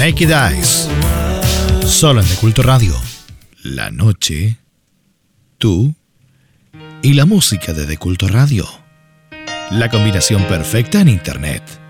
Naked Eyes. Solo en De Culto Radio. La noche, tú y la música de De Culto Radio. La combinación perfecta en internet.